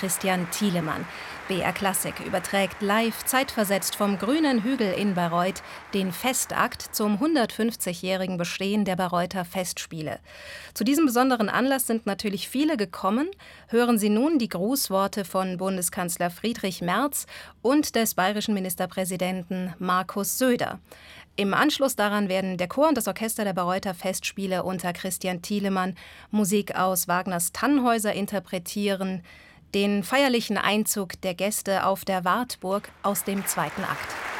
Christian Thielemann. BR Klassik überträgt live, zeitversetzt vom grünen Hügel in Bayreuth, den Festakt zum 150-jährigen Bestehen der Bayreuther Festspiele. Zu diesem besonderen Anlass sind natürlich viele gekommen. Hören Sie nun die Grußworte von Bundeskanzler Friedrich Merz und des bayerischen Ministerpräsidenten Markus Söder. Im Anschluss daran werden der Chor und das Orchester der Bayreuther Festspiele unter Christian Thielemann Musik aus Wagners Tannhäuser interpretieren, den feierlichen Einzug der Gäste auf der Wartburg aus dem zweiten Akt.